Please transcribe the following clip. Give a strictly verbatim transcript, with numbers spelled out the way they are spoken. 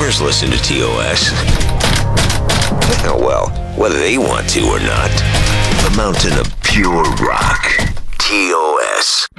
neighbors listen to T O S. Well, whether they want to or not. The mountain of pure rock. T O S.